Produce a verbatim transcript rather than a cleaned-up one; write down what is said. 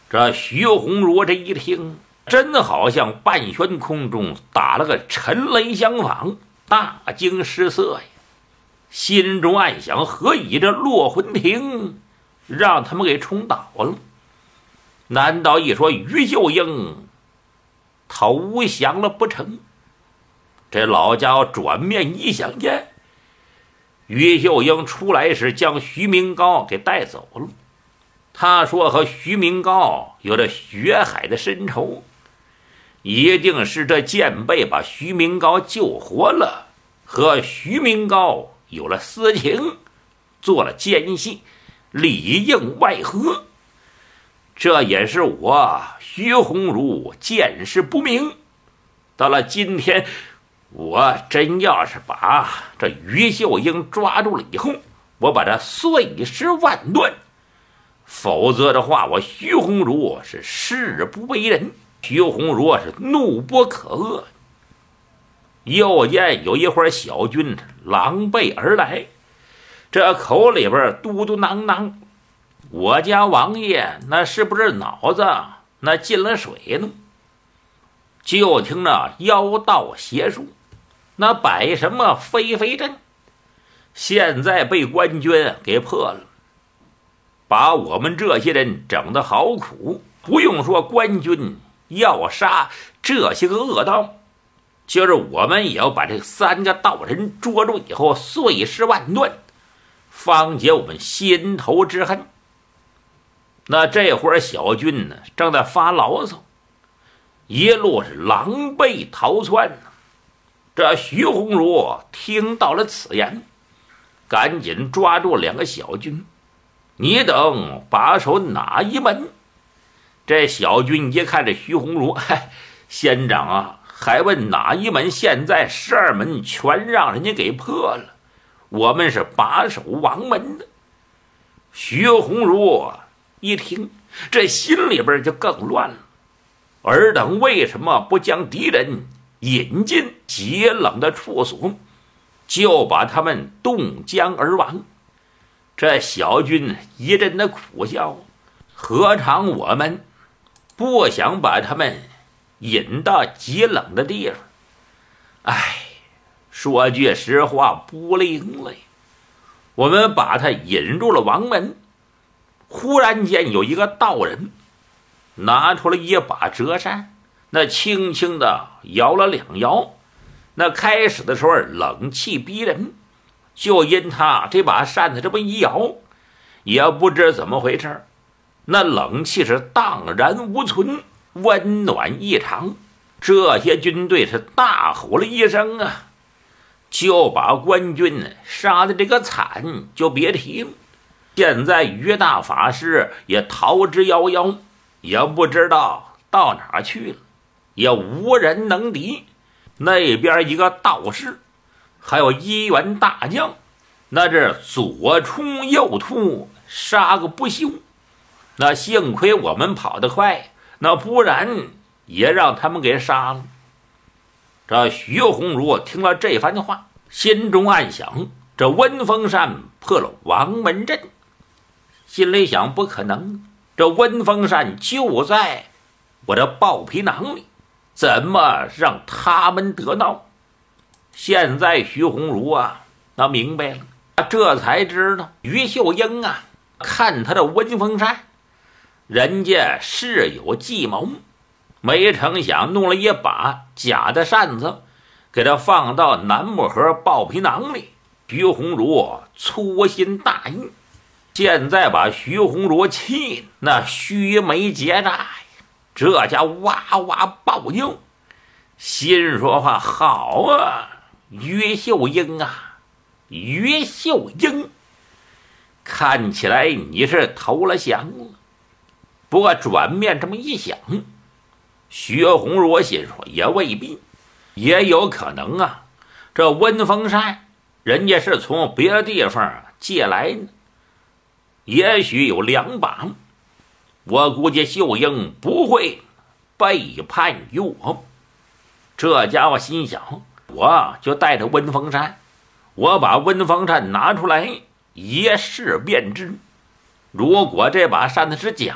这徐鸿儒这一听，真好像半悬空中打了个沉雷相仿，大惊失色呀，心中暗想：何以这落魂亭让他们给冲倒了？难道一说于秀英投降了不成？这老家伙转面一想见，于秀英出来时将徐明高给带走了。他说和徐明高有着血海的深仇，一定是这贱辈把徐明高救活了，和徐明高有了私情，做了奸细，里应外合。这也是我徐鸿儒见识不明，到了今天，我真要是把这于秀英抓住了以后，我把他碎尸万段，否则的话，我徐鸿儒是誓不为人。徐鸿儒是怒不可遏。又见有一会儿小军狼狈而来，这口里边嘟嘟囔囔：我家王爷那是不是脑子那进了水呢？就听着妖道邪术，那摆什么飞飞阵，现在被官军给破了，把我们这些人整得好苦。不用说官军要杀这些个恶道，就是我们也要把这三个道人捉住以后碎尸万段，方解我们心头之恨。那这会儿小军呢正在发牢骚，一路是狼狈逃窜。这徐鸿儒听到了此言，赶紧抓住两个小军：你等把守哪一门？这小军一看这徐鸿儒，嗨，县长啊，还问哪一门？现在十二门全让人家给破了，我们是把守王门的。徐鸿儒一听，这心里边就更乱了。尔等为什么不将敌人引进极冷的处所，就把他们冻僵而亡？这小军一阵的苦笑，何尝我们不想把他们引到极冷的地方？哎，说句实话，不灵了呀。我们把他引入了王门，忽然间有一个道人拿出了一把折扇，那轻轻的摇了两摇，那开始的时候冷气逼人，就因他这把扇子这么一摇，也不知怎么回事，那冷气是荡然无存，温暖异常。这些军队是大吼了一声啊，就把官军杀的这个惨就别提了。现在于大法师也逃之夭夭，也不知道到哪儿去了，也无人能敌。那边一个道士，还有一员大将，那是左冲右突，杀个不休。那幸亏我们跑得快，那不然也让他们给杀了。这徐鸿儒听了这番话，心中暗想：这温风扇破了王门阵，心里想不可能，这温风扇就在我的豹皮囊里，怎么让他们得到？现在徐鸿儒啊，那明白了，这才知道于秀英啊，看他的温风扇，人家是有计谋，没成想弄了一把假的扇子，给他放到南木盒豹皮囊里。徐鸿儒粗心大意，现在把徐鸿儒气那须眉结扎呀，这家哇哇暴叫，心说话：好啊，于秀英啊，于秀英，看起来你是投了降了。不过转面这么一想，徐鸿儒心说也未必，也有可能啊，这温风扇人家是从别的地方借来的，也许有两把，我估计秀英不会背叛于我。这家伙心想，我就带着温风扇，我把温风扇拿出来一试便知，如果这把扇子是假